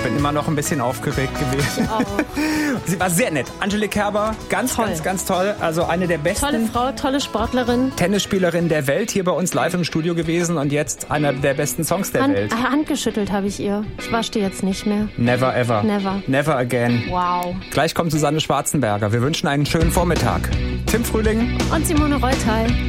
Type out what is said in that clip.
bin immer noch ein bisschen aufgeregt gewesen. Auch. Sie war sehr nett. Angelique Kerber, ganz toll. Also eine der besten Tolle Frau, tolle Sportlerin. Tennisspielerin der Welt, hier bei uns live im Studio gewesen und jetzt einer der besten Songs der Welt. Hand geschüttelt habe ich ihr. Ich wasche die jetzt nicht mehr. Never ever. Never again. Wow. Gleich kommt Susanne Schwarzenberger. Wir wünschen einen schönen Vormittag. Tim Frühling und Simone Reutal.